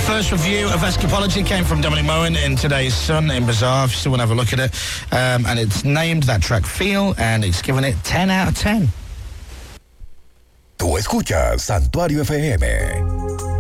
first review of Escapology came from Dominic Moen in today's Sun in Bazaar, if you still want to have a look at it. And it's named that track Feel, and it's given it 10 out of 10. Tú escuchas Santuario FM.